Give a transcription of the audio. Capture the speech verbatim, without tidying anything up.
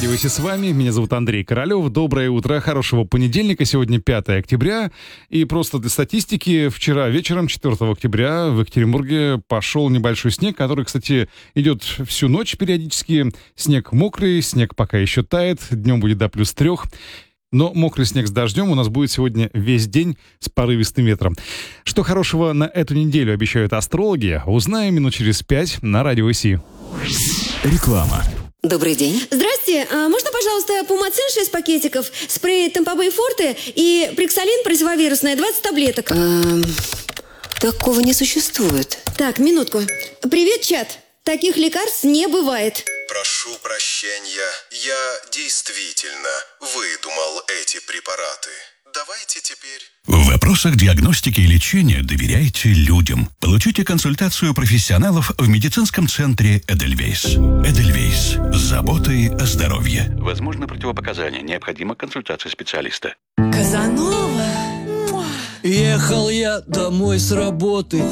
Радио Си с вами. Меня зовут Андрей Королёв. Доброе утро, хорошего понедельника. Сегодня пятое октября. И просто для статистики, вчера вечером, четвёртого октября, в Екатеринбурге пошел небольшой снег, который, кстати, идет всю ночь периодически. Снег мокрый, снег пока еще тает. Днем будет до плюс трех. Но мокрый снег с дождем у нас будет сегодня весь день с порывистым ветром. Что хорошего на эту неделю обещают астрологи, узнаем минут через пять на Радио Си. Реклама. Добрый день. Здрасте. А можно, пожалуйста, пумацин шесть пакетиков, спрей Тампобей Форте и Приксалин противовирусное двадцать таблеток? Эм, такого не существует. Так, минутку. Привет, чат. Таких лекарств не бывает. Прошу прощения, я действительно выдумал эти препараты. Давайте теперь... В вопросах диагностики и лечения доверяйте людям. Получите консультацию профессионалов в медицинском центре Эдельвейс. Эдельвейс. С заботой о здоровье. Возможно, противопоказания. Необходима консультация специалиста. Казанова. Ехал я домой с работы.